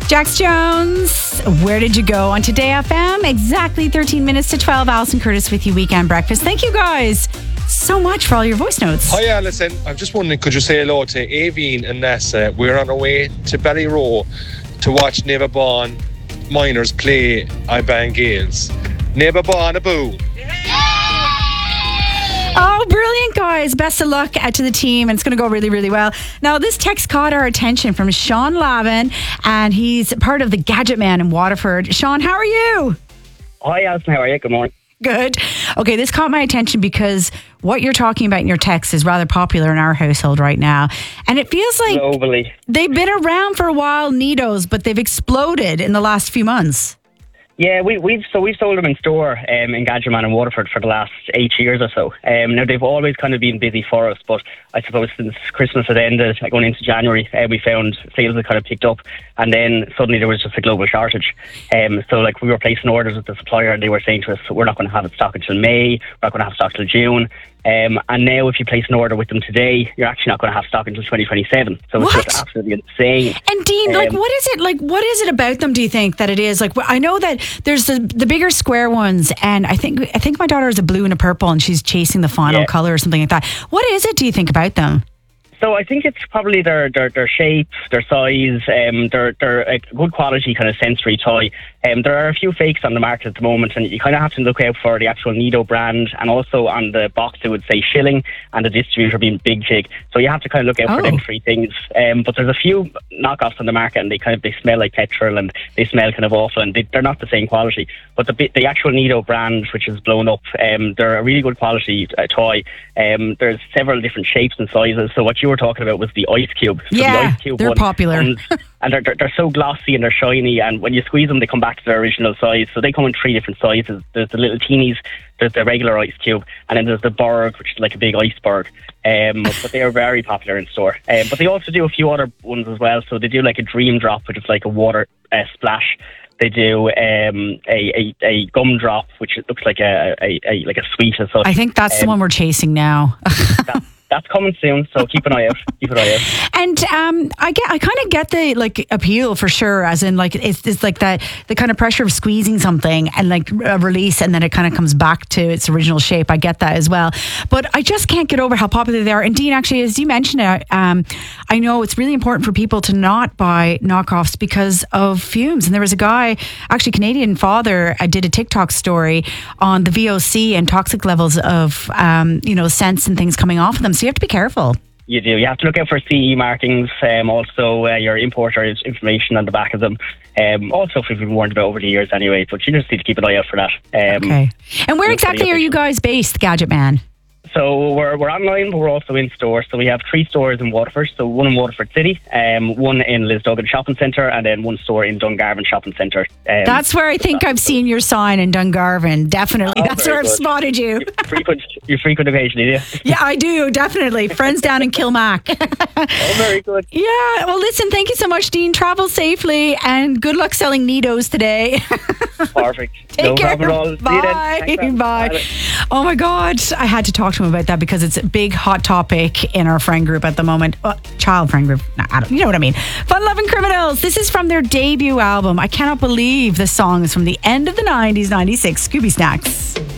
Jax Jones, where did you go on Today FM? Exactly 13 minutes to 12. Alison Curtis with you, Weekend Breakfast. Thank you guys so much for all your voice notes. Hi Alison, I'm just wondering, could you say hello to Aveen and Nessa? We're on our way to Ballyroe to watch Neverborn Miners play Iban Gales. Neverborn a boo. Oh, brilliant, guys. Best of luck to the team, and it's going to go really, really well. Now, this text caught our attention from Sean Lavin, and he's part of the Gadget Man in Waterford. Sean, how are you? Hi, Alison. How are you? Good morning. Good. Okay, this caught my attention because what you're talking about in your text is rather popular in our household right now. And it feels like globally, they've been around for a while, Nidos, but they've exploded in the last few months. Yeah, we've sold them in store in Gadget Man in Waterford for the last 8 years or so. Now they've always kind of been busy for us, but I suppose since Christmas had ended, going into January, we found sales had kind of picked up, and then suddenly there was just a global shortage. So like we were placing orders with the supplier, and they were saying to us, "We're not going to have it stock until May. We're not going to have stock till June." And now if you place an order with them today, you're actually not going to have stock until 2027. So it's just absolutely insane. And Dean, what is it about them, do you think, that it is? Like, I know that there's the bigger square ones, and I think my daughter has a blue and a purple, and she's chasing the final colour or something like that. What is it, do you think, about them? So I think it's probably their shape, their size, they're a good quality kind of sensory toy. There are a few fakes on the market at the moment, and you kind of have to look out for the actual Nido brand, and also on the box it would say Shilling, and the distributor being Big Jig. So you have to kind of look out for them three things. But there's a few knockoffs on the market, and they smell like petrol, and they smell kind of awful, and they're not the same quality. But the actual Nido brand, which is blown up, they're a really good quality toy. There's several different shapes and sizes. So what you were talking about was the Ice Cube. So yeah, the Ice Cube they're popular. And they're so glossy and they're shiny, and when you squeeze them, they come back to their original size. So they come in 3 different sizes. There's the little teenies, there's the regular Ice Cube, and then there's the Berg, which is like a big iceberg. But they are very popular in store. But they also do a few other ones as well. So they do like a Dream Drop, which is like a water splash. They do a gum drop, which looks like a sweet and such. I think that's the one we're chasing now. That's coming soon, so keep an eye out. And I kind of get the appeal for sure, as in it's like that, the kind of pressure of squeezing something and like a release, and then it kind of comes back to its original shape. I get that as well, but I just can't get over how popular they are. And Dean, actually, as you mentioned it, I know it's really important for people to not buy knockoffs because of fumes. And there was a guy, actually Canadian father, did a TikTok story on the VOC and toxic levels of scents and things coming off of them. So you have to be careful. You do. You have to look out for CE markings, also your importer's information on the back of them. Also, we've been warned about over the years anyway, but you just need to keep an eye out for that. Okay. And where exactly are you guys based, Gadget Man? So we're online, but we're also in store. So we have 3 stores in Waterford. So one in Waterford City, one in Lisduggan Shopping Centre, and then one store in Dungarvan Shopping Centre. That's where I think I've seen your sign in Dungarvan. Definitely. That's where I've spotted you. You frequent occasionally, do you? Yeah, I do. Definitely. Friends down in Kilmac. Oh, very good. Yeah. Well, listen, thank you so much, Dean. Travel safely, and good luck selling Nidos today. Perfect. Take care. Problem at all. Bye. Bye. Oh my God. I had to talk to him about that because it's a big hot topic in our friend group at the moment. Child friend group. You know what I mean. Fun Loving Criminals. This is from their debut album. I cannot believe this song is from the end of the 90s, 96. Scooby Snacks.